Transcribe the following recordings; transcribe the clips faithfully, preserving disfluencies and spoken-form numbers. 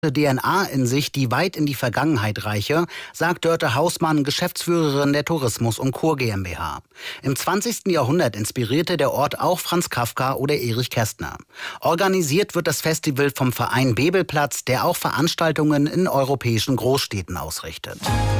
D N A in sich, die weit in die Vergangenheit reiche, sagt Dörte Hausmann, Geschäftsführerin der Tourismus und Kur GmbH. Im zwanzigsten Jahrhundert inspirierte der Ort auch Franz Kafka oder Erich Kästner. Organisiert wird das Festival vom Verein Bebelplatz, der auch Veranstaltungen in europäischen Großstädten ausrichtet.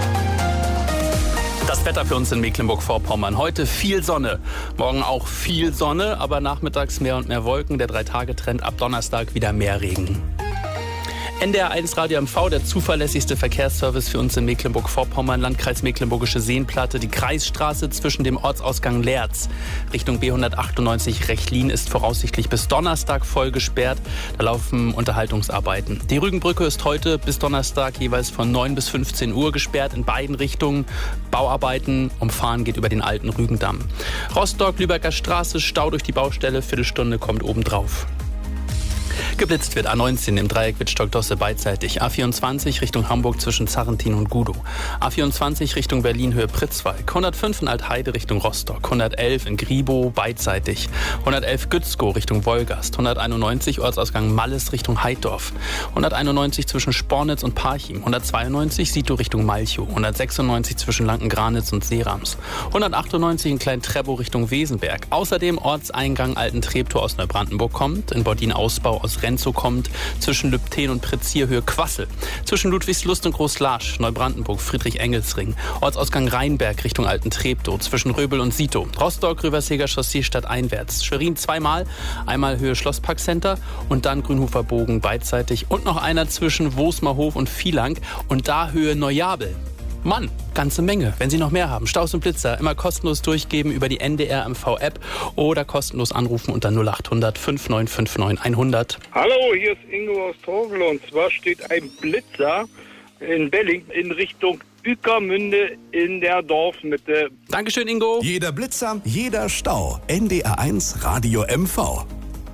Das Wetter für uns in Mecklenburg-Vorpommern. Heute viel Sonne, morgen auch viel Sonne, aber nachmittags mehr und mehr Wolken. Der Drei-Tage-Trend, ab Donnerstag wieder mehr Regen. N D R eins Radio M V, der zuverlässigste Verkehrsservice für uns in Mecklenburg-Vorpommern, Landkreis Mecklenburgische Seenplatte. Die Kreisstraße zwischen dem Ortsausgang Lerz Richtung B hundertachtundneunzig Rechlin ist voraussichtlich bis Donnerstag voll gesperrt. Da laufen Unterhaltungsarbeiten. Die Rügenbrücke ist heute bis Donnerstag jeweils von neun bis fünfzehn Uhr gesperrt in beiden Richtungen. Bauarbeiten, umfahren geht über den alten Rügendamm. Rostock-Lübecker Straße, Stau durch die Baustelle, Viertelstunde kommt obendrauf. Geblitzt wird A neunzehn im Dreieck Wittstock-Dosse beidseitig. A vierundzwanzig Richtung Hamburg zwischen Zarrentin und Gudow. A vierundzwanzig Richtung Berlin Höhe Pritzwalk. hundertfünf in Altheide Richtung Rostock. hundertelf in Gribow beidseitig. hundertelf Gützkow Richtung Wolgast. hunderteinundneunzig Ortsausgang Malles Richtung Heiddorf. hunderteinundneunzig zwischen Spornitz und Parchim. hundertzweiundneunzig Sito Richtung Malchow. hundertsechsundneunzig zwischen Lankengranitz und Seerams. hundertachtundneunzig in Klein-Treppow Richtung Wesenberg. Außerdem Ortseingang Alten-Treptow aus Neubrandenburg kommt. In Bordin-Ausbau aus Renzow kommt, zwischen Lübten und Pretzier Höhe Quassel, zwischen Ludwigslust und Großlarsch, Neubrandenburg, Friedrich-Engels-Ring, Ortsausgang Rheinberg Richtung Alten-Treptow, zwischen Röbel und Sito, Rostock, Röverseger Chaussee stadteinwärts, Schwerin zweimal, einmal Höhe Schlossparkcenter und dann Grünhofer Bogen beidseitig und noch einer zwischen Wosmerhof und Vielang und da Höhe Neujabel. Mann, ganze Menge. Wenn Sie noch mehr haben, Staus und Blitzer, immer kostenlos durchgeben über die N D R M V-App oder kostenlos anrufen unter null achthundert fünfundneunzig neunundfünfzig hundert. Hallo, hier ist Ingo aus Torgel und zwar steht ein Blitzer in Belling in Richtung Ueckermünde in der Dorfmitte. Dankeschön, Ingo. Jeder Blitzer, jeder Stau. N D R eins Radio M V.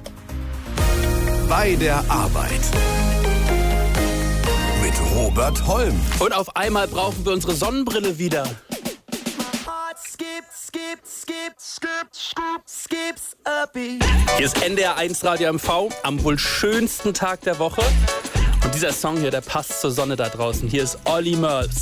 Bei der Arbeit. Mit Robert Holm. Und auf einmal brauchen wir unsere Sonnenbrille wieder. Hier ist N D R eins Radio M V am wohl schönsten Tag der Woche. Und dieser Song hier, der passt zur Sonne da draußen. Hier ist Olly Murs.